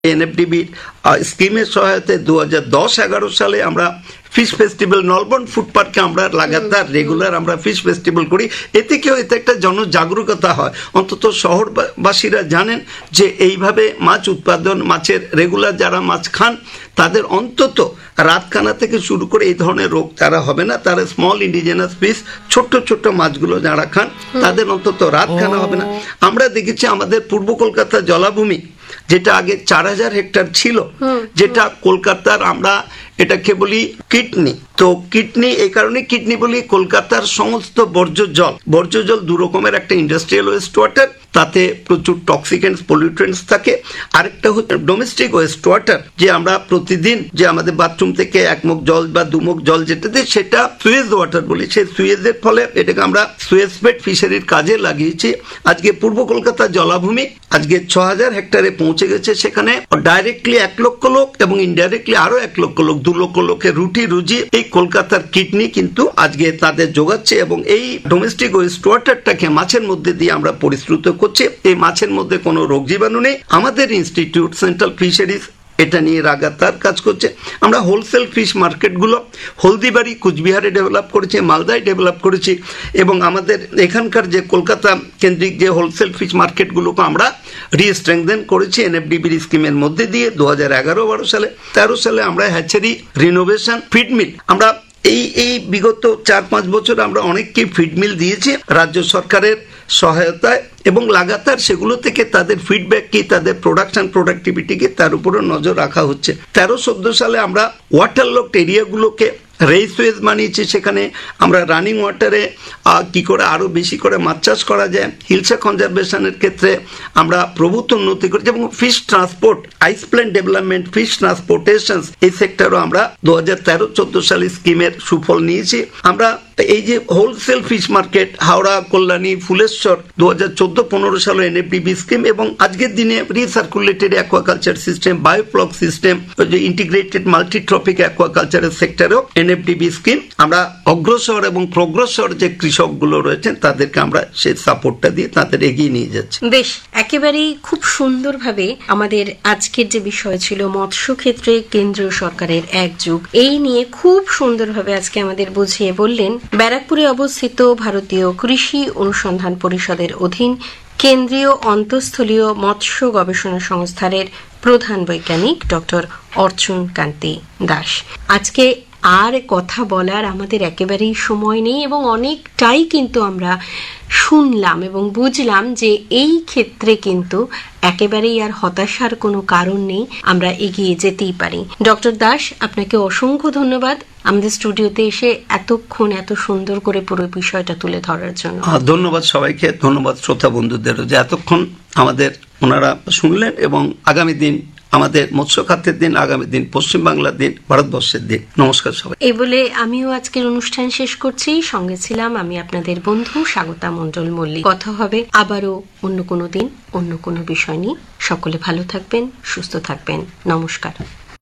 এনএফডিবির স্কিমের সহায়তায় 2010-11 সালে আমরা ফিশ ফেস্টিভ্যাল নলবন ফুড পার্কে আমরা লাগাতার রেগুলার আমরা ফিশ ফেস্টিভ্যাল করি। এতে একটা জনজাগরুকতা হয়, অন্তত শহরবাসীরা জানেন যে এইভাবে মাছ উৎপাদন, মাছের রেগুলার যারা মাছ খান তাদের অন্তত রাতকানা থেকে শুরু করে এই ধরনের রোগ তারা হবে না। তারা স্মল ইন্ডিজেনাস ফিশ, ছোট্ট ছোট্ট মাছগুলো যারা খান তাদের অন্তত রাতকানা হবে না। আমরা দেখেছি আমাদের পূর্ব কলকাতা জলাভূমি যেটা আগে 4000 হেক্টর ছিল, যেটা কলকাতার আমরা এটাকে বলি কিডনি। তো কিডনি এই কারণে কিডনি বলি, কলকাতার সমস্ত বর্জ্য জল দু রকমের, একটা ইন্ডাস্ট্রিয়াল ওয়েস্ট ওয়াটার, তাতে প্রচুর টক্সিকেন্টস পলিউটেন্টস থাকে, আরেকটা হচ্ছে ডোমেস্টিক ওয়েস্ট ওয়াটার, যে আমরা প্রতিদিন যে আমাদের বাথরুম থেকে 1 মুখ জল বা 2 মুখ জল যেটা দিই সেটা সুয়েজ ওয়াটার বলি। সেই সুয়েজের ফলে এটাকে আমরা সুয়েজ বেড ফিশারির কাজে লাগিয়েছি। আজকে পূর্ব কলকাতা জলাভূমি আজকে 6000 হেক্টরে পৌঁছে গেছে। সেখানে ডাইরেক্টলি 1 লক্ষ লোক এবং ইনডাইরেক্টলি আরো 1 লক্ষ লোক, 2 লক্ষ লোকের রুটি রুজি এই কলকাতার কিডনি কিন্তু আজকে তাদের যোগাচ্ছে। এবং এই ডোমেস্টিক ওয়েস্ট ওয়াটারটাকে মাছের মধ্যে দিয়ে আমরা পরিশ্রুত করছি। এই মাছের মধ্যে কোনো রোগ জীবাণু নেই। আমাদের ইনস্টিটিউট সেন্ট্রাল ফিশারিজ এটা নিয়ে লাগাতার কাজ করছে। আমরা হোলসেল ফিশ মার্কেটগুলো হলদিবাড়ি, কুচবিহারে ডেভেলপ করেছি, মালদায় ডেভেলপ করেছি, এবং আমাদের এখানকার যে কলকাতা কেন্দ্রিক যে হোলসেল ফিশ মার্কেটগুলোকে আমরা রিস্ট্রেংথেন করেছি এনএফডিবির স্কিমের মধ্যে দিয়ে। 2011-12 সালে 13 সালে আমরা হ্যাচারি রিনোভেশন ফিড মিল আমরা এই বিগত 4-5 বছর আমরা অনেককে ফিড মিল দিয়েছি রাজ্য সরকারের সহায়তায়, এবং লাগাতার সেগুলো থেকে তাদের ফিডব্যাক কি, তাদের প্রোডাক্টিভিটি কি, তার উপরও নজর রাখা হচ্ছে। 13-14 সালে আমরা ওয়াটার লকড এরিয়াগুলোকে রেসওয়েজ বানিয়েছি। সেখানে আমরা রানিং ওয়াটারে কি করে আরো বেশি করে মাছ চাষ করা যায়, হিলসা কনজারভেশনের ক্ষেত্রে আমরা প্রভূত উন্নতি করেছি, এবং fish transport, আইসপ্লেন development, fish transportation এই সেক্টরও আমরা 2013-14 সালে স্কিমের সুফল নিয়েছি। আমরা এই যে wholesale fish market Howrah, Kalyani, Phuleswar 2014-15 সালে এনএফডিবি স্কিম, এবং আজকের দিনে রিসার্কুলেটেড অ্যাকোয়াকালচার সিস্টেম, বায়োফ্লক সিস্টেম, যে ইন্টিগ্রেটেড মাল্টিট্রপিক অ্যাকোয়াকালচারের সেক্টরেও এনএফডিবি স্কিম আমরা অগ্রসর এবং প্রগ্রসর যে কৃষকগুলো রয়েছেন তাদেরকে আমরা সেই সাপোর্টটা দিয়ে তাদের এগিয়ে নিয়ে যাচ্ছি। বেশ, একেবারেই খুব সুন্দরভাবে আমাদের আজকের যে বিষয় ছিল মৎস্য ক্ষেত্রে কেন্দ্রীয় সরকারের এক যুগ, এই নিয়ে খুব সুন্দরভাবে আজকে আমাদের বুঝিয়ে বললেন ব্যারাকপুরে অবস্থিত ভারতীয় কৃষি অনুসন্ধান পরিষদের অধীন কেন্দ্রীয় অন্তঃস্থলীয় মৎস্য গবেষণা সংস্থার প্রধান বৈজ্ঞানিক ডক্টর অর্জুন কান্তি দাস। আজকে আর কথা বলার আমাদের একেবারেই সময় নেই, এবং অনেকটাই কিন্তু আমরা শুনলাম এবং বুঝলাম যে এই ক্ষেত্রে কিন্তু একেবারেই আর হতাশার কোনো কারণ নেই, আমরা এগিয়ে যেতেই পারি। ডক্টর দাস, আপনাকে অসংখ্য ধন্যবাদ আমাদের স্টুডিওতে এসে এতক্ষণ এত সুন্দর করে পুরো বিষয়টা তুলে ধরার জন্য। ধন্যবাদ সবাইকে, ধন্যবাদ শ্রোতা বন্ধুদেরও যে এতক্ষণ আমাদের ওনারা শুনলেন, এবং আগামী দিন আমাদের মৎস্য খাতের দিন, আগামী দিন পশ্চিমবাংলার দিন, ভারতবর্ষের দিন। নমস্কার সবাই। এই বলে আমিও আজকের অনুষ্ঠান শেষ করছি। সঙ্গে ছিলাম আমি আপনাদের বন্ধু স্বাগতা মণ্ডল মল্লিক। কথা হবে আবারও অন্য কোনো দিন অন্য কোনো বিষয় নিয়ে। সকলে ভালো থাকবেন, সুস্থ থাকবেন। নমস্কার।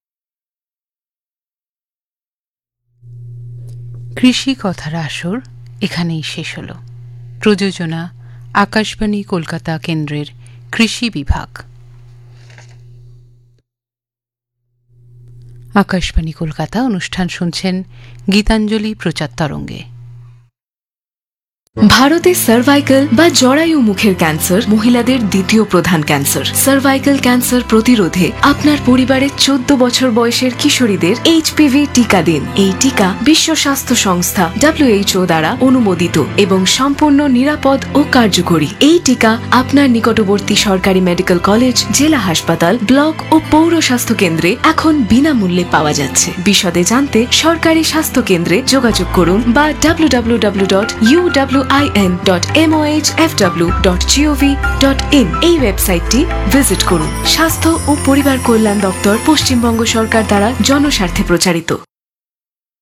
কৃষি কথার আসর এখানেই শেষ হল। প্রযোজনা আকাশবাণী কলকাতা কেন্দ্রের কৃষি বিভাগ। আকাশবাণী কলকাতা অনুষ্ঠান শুনছেন গীতাঞ্জলি প্রচার তরঙ্গে। ভারতে সার্ভাইকাল বা জরায়ু মুখের ক্যান্সার মহিলাদের দ্বিতীয় প্রধান ক্যান্সার। সার্ভাইকাল ক্যান্সার প্রতিরোধে আপনার পরিবারের 14 বছর বয়সের কিশোরীদের এইচপিভি টিকা দিন। এই টিকা বিশ্ব স্বাস্থ্য সংস্থা WHO দ্বারা অনুমোদিত এবং সম্পূর্ণ নিরাপদ ও কার্যকরী। এই টিকা আপনার নিকটবর্তী সরকারি মেডিকেল কলেজ, জেলা হাসপাতাল, ব্লক ও পৌর স্বাস্থ্য কেন্দ্রে এখন বিনামূল্যে পাওয়া যাচ্ছে। বিশদে জানতে সরকারি স্বাস্থ্য কেন্দ্রে যোগাযোগ করুন বা www.uwin.mohfw.gov.in এই ওয়েবসাইটটি ভিজিট করুন। স্বাস্থ্য ও পরিবার কল্যাণ দপ্তর, পশ্চিমবঙ্গ সরকার দ্বারা জনস্বার্থে প্রচারিত।